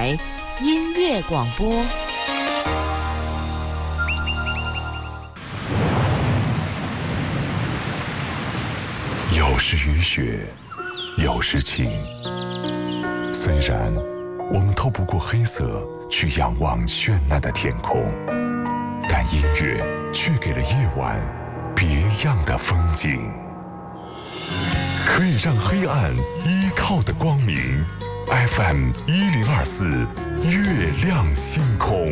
台音乐广播。 有时雨雪，有时晴。虽然我们透不过黑色去仰望绚烂的天空，但音乐却给了夜晚别样的风景。可以让黑暗依靠的光明，FM 1024，月亮星空。